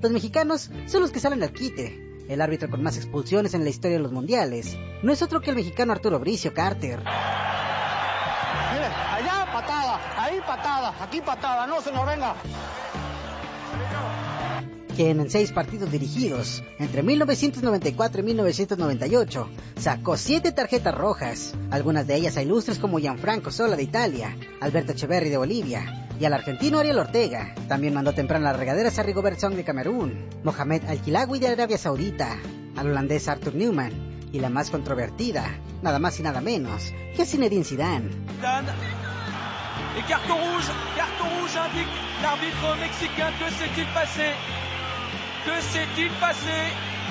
Los mexicanos son los que salen al quite. El árbitro con más expulsiones en la historia de los mundiales no es otro que el mexicano Arturo Bricio Carter. Mire, allá patada, ahí patada, aquí patada, no se nos venga. Quien en 6 partidos dirigidos, entre 1994 y 1998, sacó 7 tarjetas rojas, algunas de ellas a ilustres como Gianfranco Sola de Italia, Alberto Echeverri de Bolivia, y al argentino Ariel Ortega. También mandó temprano las regaderas a Rigobert Song de Camerún, Mohamed Al-Khilawi de Arabia Saudita, al holandés Arthur Newman, y la más controvertida, nada más y nada menos, que Zinedine Zidane. Et carton rouge indique l'arbitre mexicain. Que s'est-il passé? Que s'est-il passé?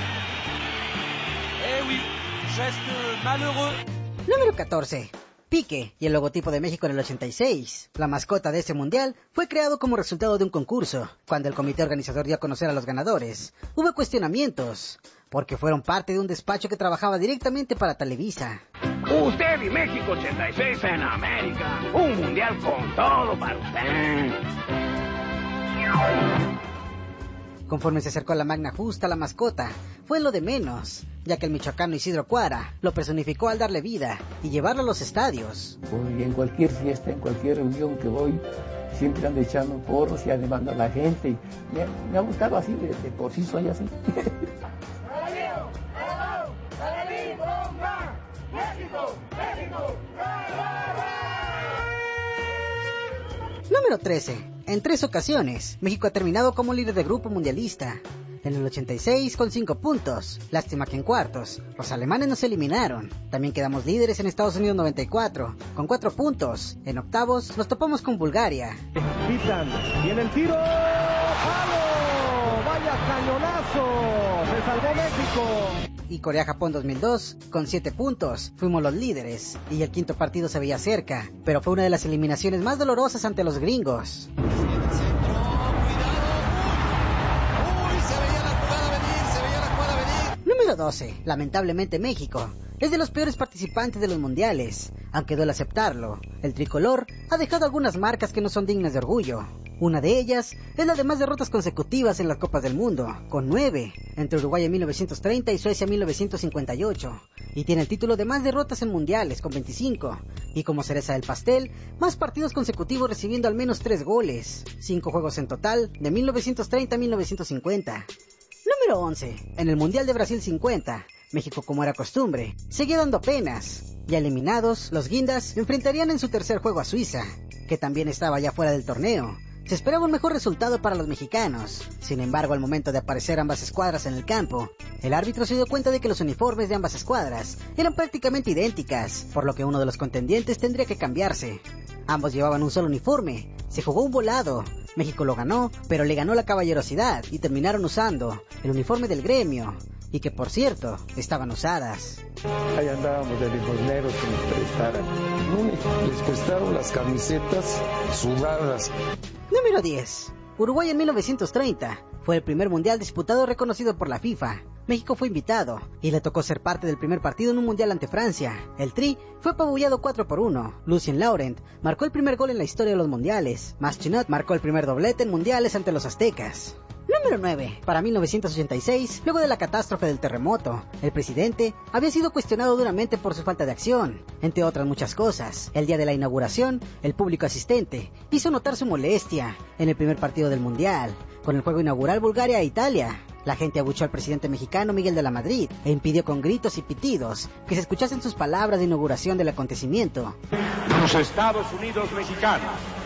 Eh oui, geste malheureux. Número 14. Pique y el logotipo de México en el 86. La mascota de ese mundial fue creado como resultado de un concurso. Cuando el comité organizador dio a conocer a los ganadores, hubo cuestionamientos, porque fueron parte de un despacho que trabajaba directamente para Televisa. Usted y México 86 en América. Un mundial con todo para usted. Conforme se acercó a la magna justa, la mascota fue lo de menos, ya que el michoacano Isidro Cuara lo personificó al darle vida y llevarlo a los estadios. Y en cualquier fiesta, en cualquier reunión que voy, siempre ando echando porros y animando a la gente. Y me ha gustado así, de por sí soy así. Número 13. En 3 ocasiones, México ha terminado como líder de grupo mundialista. En el 86 con 5 puntos. Lástima que en cuartos los alemanes nos eliminaron. También quedamos líderes en Estados Unidos 94 con 4 puntos. En octavos nos topamos con Bulgaria. Pitan, viene el tiro. ¡Palo! ¡Vaya cañonazo! ¡Se salvó México! Y Corea-Japón 2002 con 7 puntos. Fuimos los líderes y el quinto partido se veía cerca, pero fue una de las eliminaciones más dolorosas ante los gringos. Número 12. Lamentablemente México es de los peores participantes de los mundiales. Aunque duele aceptarlo, el tricolor ha dejado algunas marcas que no son dignas de orgullo. Una de ellas es la de más derrotas consecutivas en las Copas del Mundo, con 9, entre Uruguay en 1930 y Suecia en 1958. Y tiene el título de más derrotas en mundiales, con 25. Y como cereza del pastel, más partidos consecutivos recibiendo al menos 3 goles. 5 juegos en total, de 1930 a 1950. Número 11. En el Mundial de Brasil 50, México, como era costumbre, seguía dando penas. Ya eliminados, los guindas enfrentarían en su tercer juego a Suiza, que también estaba ya fuera del torneo. Se esperaba un mejor resultado para los mexicanos. Sin embargo, al momento de aparecer ambas escuadras en el campo, el árbitro se dio cuenta de que los uniformes de ambas escuadras eran prácticamente idénticas, por lo que uno de los contendientes tendría que cambiarse. Ambos llevaban un solo uniforme, se jugó un volado. México lo ganó, pero le ganó la caballerosidad y terminaron usando el uniforme del gremio, y que por cierto, estaban usadas. Ahí andábamos de limosneros que nos prestaran. No les prestaron las camisetas sudadas. Número 10. Uruguay en 1930 fue el primer mundial disputado reconocido por la FIFA. México fue invitado y le tocó ser parte del primer partido en un mundial ante Francia. El Tri fue apabullado 4-1. Lucien Laurent marcó el primer gol en la historia de los mundiales. Maschinot marcó el primer doblete en mundiales ante los aztecas. Número 9. Para 1986, luego de la catástrofe del terremoto, el presidente había sido cuestionado duramente por su falta de acción, entre otras muchas cosas. El día de la inauguración, el público asistente hizo notar su molestia en el primer partido del mundial, con el juego inaugural Bulgaria e Italia. La gente abuchó al presidente mexicano Miguel de la Madrid e impidió con gritos y pitidos que se escuchasen sus palabras de inauguración del acontecimiento. Los Estados Unidos mexicanos.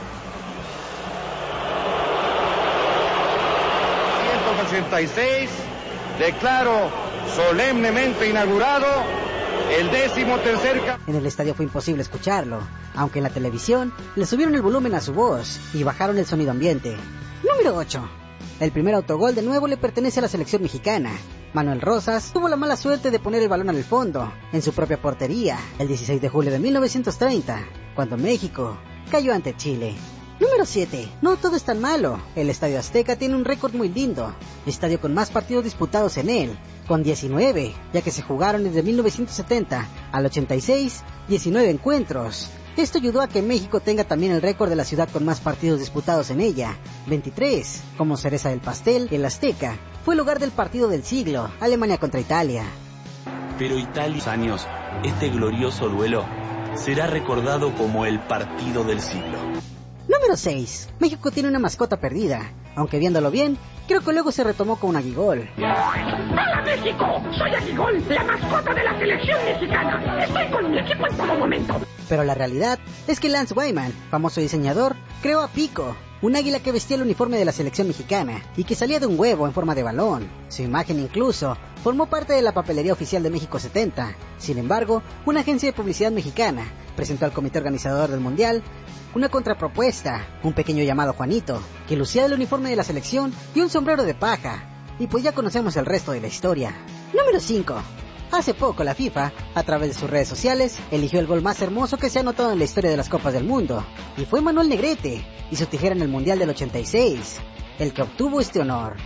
186, declaro solemnemente inaugurado el 13º... En el estadio fue imposible escucharlo, aunque en la televisión le subieron el volumen a su voz y bajaron el sonido ambiente. Número 8. El primer autogol de nuevo le pertenece a la selección mexicana. Manuel Rosas tuvo la mala suerte de poner el balón al fondo, en su propia portería, el 16 de julio de 1930, cuando México cayó ante Chile. Número 7. No todo es tan malo. El Estadio Azteca tiene un récord muy lindo. Estadio con más partidos disputados en él, con 19, ya que se jugaron desde 1970 al 86, 19 encuentros. Esto ayudó a que México tenga también el récord de la ciudad con más partidos disputados en ella, 23. Como cereza del pastel, el Azteca fue el lugar del partido del siglo, Alemania contra Italia. Pero Italia, años, este glorioso duelo será recordado como el partido del siglo. Número 6. México tiene una mascota perdida, aunque viéndolo bien, creo que luego se retomó con un aguigol. ¡Hola México! Soy Aguigol, la mascota de la selección mexicana. Estoy con mi equipo en todo momento. Pero la realidad es que Lance Wyman, famoso diseñador, creó a Pico, un águila que vestía el uniforme de la selección mexicana y que salía de un huevo en forma de balón. Su imagen incluso formó parte de la papelería oficial de México 70. Sin embargo, una agencia de publicidad mexicana presentó al comité organizador del Mundial una contrapropuesta, un pequeño llamado Juanito, que lucía el uniforme de la selección y un sombrero de paja. Y pues ya conocemos el resto de la historia. Número 5. Hace poco la FIFA, a través de sus redes sociales, eligió el gol más hermoso que se ha anotado en la historia de las Copas del Mundo, y fue Manuel Negrete y su tijera en el Mundial del 86, el que obtuvo este honor.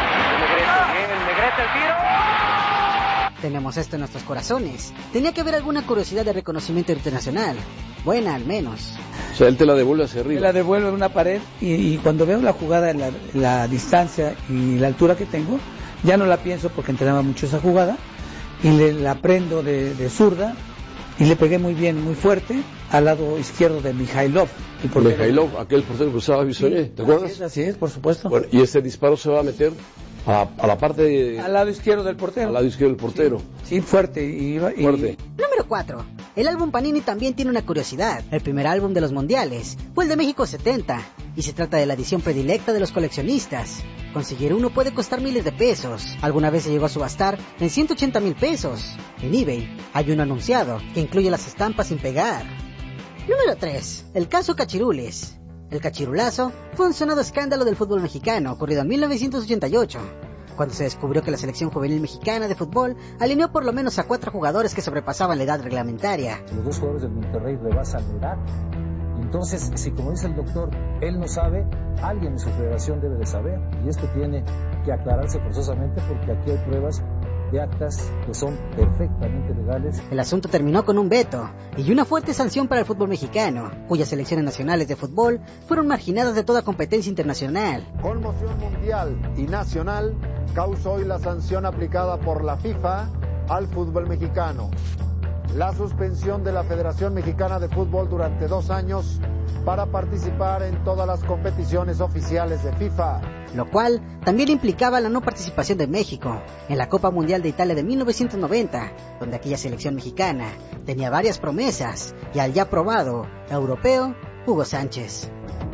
Negrete el tiro. Tenemos esto en nuestros corazones. Tenía que haber alguna curiosidad de reconocimiento internacional, buena al menos. O sea, él te la devuelve hacia arriba. Me la devuelve en una pared y cuando veo la jugada, la distancia y la altura que tengo, ya no la pienso porque entrenaba mucho esa jugada. Y la prendo de zurda y le pegué muy bien, muy fuerte al lado izquierdo de Mikhailov. Mikhailov, aquel portero que usaba Bisonné, ¿te acuerdas? Así es, por supuesto. Bueno, y ese disparo se va a meter a la parte de... Al lado izquierdo del portero. Al lado izquierdo del portero. Sí, fuerte. Fuerte. Número 4. El álbum Panini también tiene una curiosidad. El primer álbum de los mundiales fue el de México 70, y se trata de la edición predilecta de los coleccionistas. Conseguir uno puede costar miles de pesos. Alguna vez se llegó a subastar en 180,000 pesos. En eBay hay uno anunciado que incluye las estampas sin pegar. Número 3. El caso Cachirules. El cachirulazo fue un sonado escándalo del fútbol mexicano ocurrido en 1988, cuando se descubrió que la selección juvenil mexicana de fútbol alineó por lo menos a 4 jugadores que sobrepasaban la edad reglamentaria. Los 2 jugadores del Monterrey rebasan la edad. Entonces, si como dice el doctor, él no sabe, alguien en su federación debe de saber, y esto tiene que aclararse forzosamente porque aquí hay pruebas de actas que son perfectamente legales. El asunto terminó con un veto y una fuerte sanción para el fútbol mexicano, cuyas selecciones nacionales de fútbol fueron marginadas de toda competencia internacional. Conmoción mundial y nacional causó hoy la sanción aplicada por la FIFA al fútbol mexicano. La suspensión de la Federación Mexicana de Fútbol durante 2 años para participar en todas las competiciones oficiales de FIFA. Lo cual también implicaba la no participación de México en la Copa Mundial de Italia de 1990, donde aquella selección mexicana tenía varias promesas y al ya probado europeo Hugo Sánchez.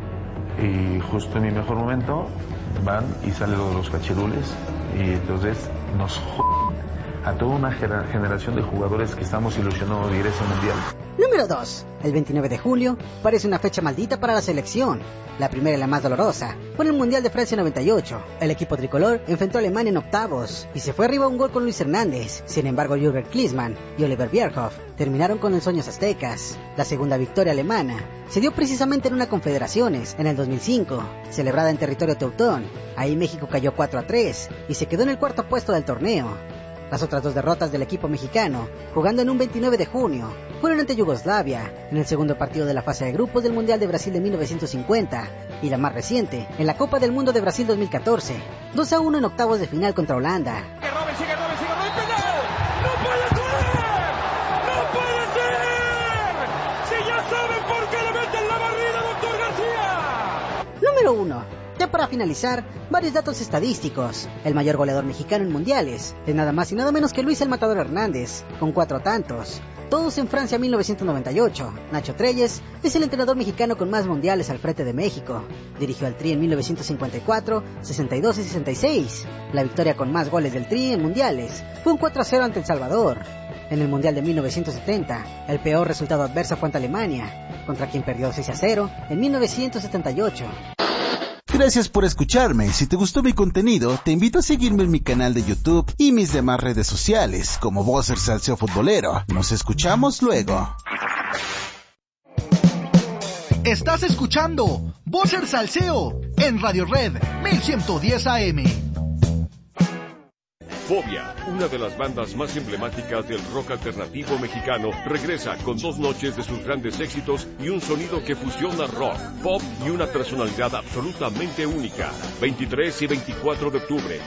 Y justo en mi mejor momento van y salen los cachirules y entonces nos a toda una generación de jugadores que estamos ilusionados de ir a ese mundial. Número 2. El 29 de julio parece una fecha maldita para la selección. La primera y la más dolorosa fue en el Mundial de Francia 98. El equipo tricolor enfrentó a Alemania en octavos y se fue arriba un gol con Luis Hernández. Sin embargo, Jürgen Klinsmann y Oliver Bierhoff terminaron con los sueños aztecas. La segunda victoria alemana se dio precisamente en una Confederaciones en el 2005, celebrada en territorio teutón. Ahí México cayó 4-3 y se quedó en el 4º puesto del torneo. Las otras 2 derrotas del equipo mexicano, jugando en un 29 de junio, fueron ante Yugoslavia, en el segundo partido de la fase de grupos del Mundial de Brasil de 1950, y la más reciente, en la Copa del Mundo de Brasil 2014, 2-1 en octavos de final contra Holanda. ¡Sigue Robben, penal! ¡No puede ser! ¡No puede ser! ¡Si ya saben por qué le meten la barrida, doctor García! Número 1. Ya para finalizar, varios datos estadísticos. El mayor goleador mexicano en mundiales es nada más y nada menos que Luis el Matador Hernández, con 4 tantos. Todos en Francia 1998. Nacho Treyes es el entrenador mexicano con más mundiales al frente de México. Dirigió al Tri en 1954, 62 y 66. La victoria con más goles del Tri en mundiales fue un 4-0 ante El Salvador. En el Mundial de 1970, el peor resultado adverso fue ante Alemania, contra quien perdió 6-0 en 1978. Gracias por escucharme. Si te gustó mi contenido, te invito a seguirme en mi canal de YouTube y mis demás redes sociales, como Bosser Salseo Futbolero. Nos escuchamos luego. Estás escuchando Bosser Salseo en Radio Red 1110 AM. Fobia, una de las bandas más emblemáticas del rock alternativo mexicano, regresa con 2 noches de sus grandes éxitos y un sonido que fusiona rock, pop y una personalidad absolutamente única. 23 y 24 de octubre,